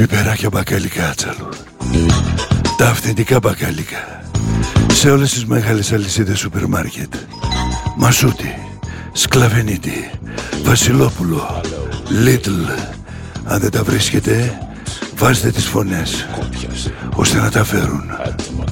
πιπεράκια μπακαλικά άτσαλου. Τα αυθεντικά μπακαλικά. Σε όλες τις μεγάλες αλυσίδες σούπερ μάρκετ. Μασούτη, Σκλαβενίτη, Βασιλόπουλο, Λίτλ. Αν δεν τα βρίσκετε, βάζετε τις φωνές ώστε να τα φέρουν.